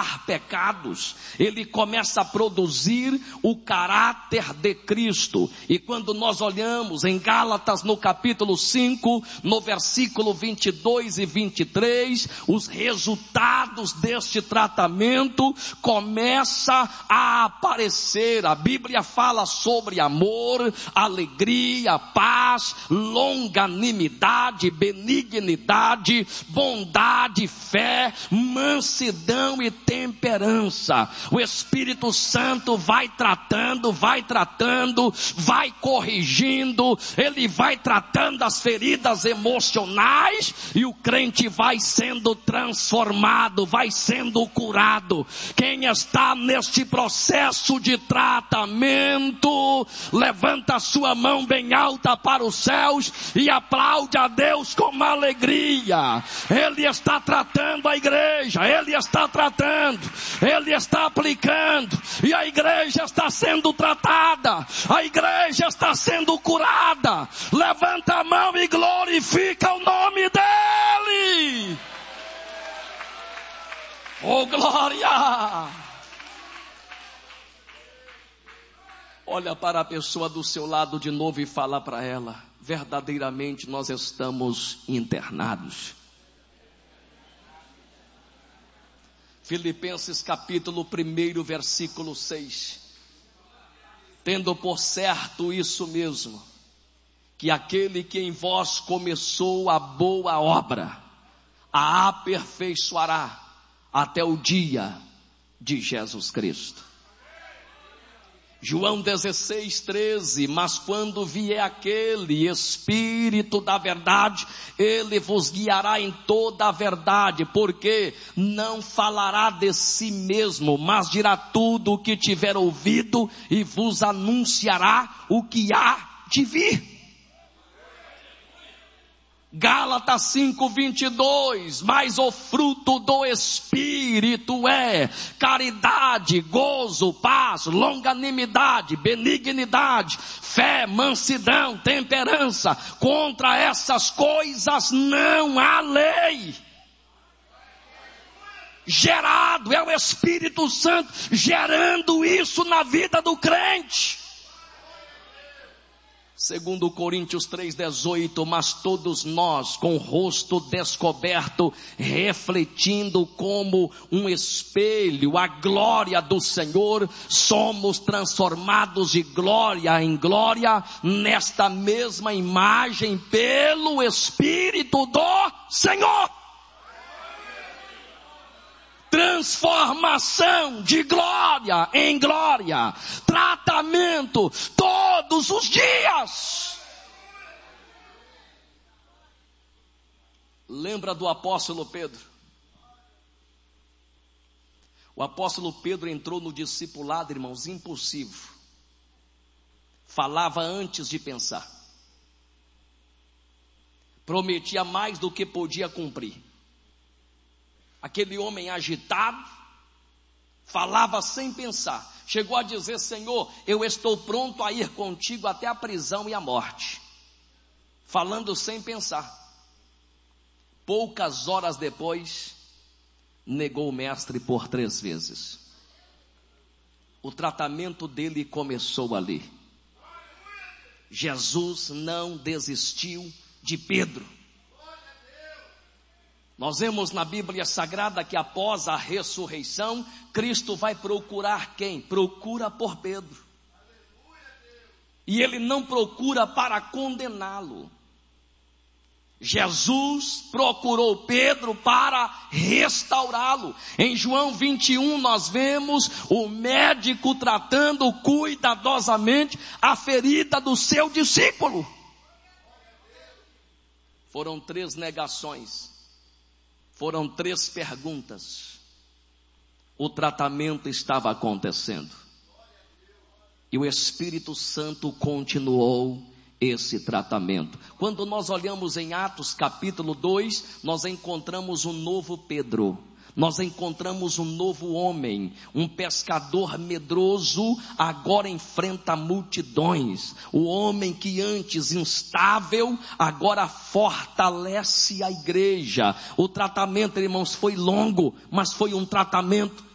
matar pecados, ele começa a produzir o caráter de Cristo. E quando nós olhamos em Gálatas no capítulo 5, no versículo 22 e 23, os resultados deste tratamento começam a aparecer. A Bíblia fala sobre amor, alegria, paz, longanimidade, benignidade, bondade, fé, mansidão e temperança. O Espírito Santo vai tratando, vai corrigindo, ele vai tratando as feridas emocionais e o crente vai sendo transformado, vai sendo curado. Quem está neste processo de tratamento, levanta a sua mão bem alta para os céus e aplaude a Deus com alegria. Ele está tratando a igreja, ele está tratando, ele está aplicando, e a igreja está sendo tratada, a igreja está sendo curada. Levanta a mão e glorifica o nome dele. Oh, glória! Olha para a pessoa do seu lado de novo e fala para ela: verdadeiramente nós estamos internados. Filipenses capítulo 1, versículo 6. Tendo por certo isso mesmo, que aquele que em vós começou a boa obra, a aperfeiçoará até o dia de Jesus Cristo. João 16, 13, mas quando vier aquele Espírito da verdade, ele vos guiará em toda a verdade, porque não falará de si mesmo, mas dirá tudo o que tiver ouvido e vos anunciará o que há de vir. Gálatas 5, 22, mas o fruto do Espírito é caridade, gozo, paz, longanimidade, benignidade, fé, mansidão, temperança. Contra essas coisas não há lei. Gerado, é o Espírito Santo gerando isso na vida do crente. Segundo Coríntios 3,18, mas todos nós com o rosto descoberto, refletindo como um espelho a glória do Senhor, somos transformados de glória em glória, nesta mesma imagem pelo Espírito do Senhor. Transformação de glória em glória, tratamento todos os dias. Lembra do apóstolo Pedro? O apóstolo Pedro entrou no discipulado, irmãos, impulsivo. Falava antes de pensar. Prometia mais do que podia cumprir. Aquele homem agitado, falava sem pensar. Chegou a dizer: Senhor, eu estou pronto a ir contigo até a prisão e a morte. Falando sem pensar. Poucas horas depois, negou o mestre por 3 vezes. O tratamento dele começou ali. Jesus não desistiu de Pedro. Nós vemos na Bíblia Sagrada que após a ressurreição, Cristo vai procurar quem? Procura por Pedro. E ele não procura para condená-lo. Jesus procurou Pedro para restaurá-lo. Em João 21 nós vemos o médico tratando cuidadosamente a ferida do seu discípulo. Foram 3 negações. Foram 3 perguntas. O tratamento estava acontecendo. E o Espírito Santo continuou esse tratamento. Quando nós olhamos em Atos capítulo 2, nós encontramos um novo Pedro. Nós encontramos um novo homem, um pescador medroso, agora enfrenta multidões. O homem que antes instável, agora fortalece a igreja. O tratamento, irmãos, foi longo, mas foi um tratamento